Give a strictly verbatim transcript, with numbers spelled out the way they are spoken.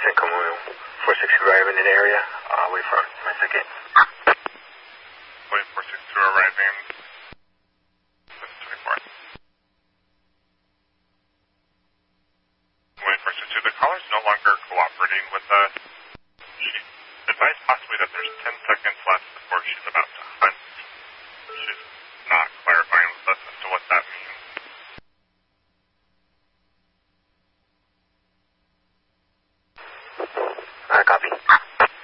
Cinco four six two arriving in the area. Uh, wait for my second. Wait four six two arriving. twenty-four. Wait four six two, the caller's no longer cooperating with us. She advised possibly that there's ten seconds left before she's about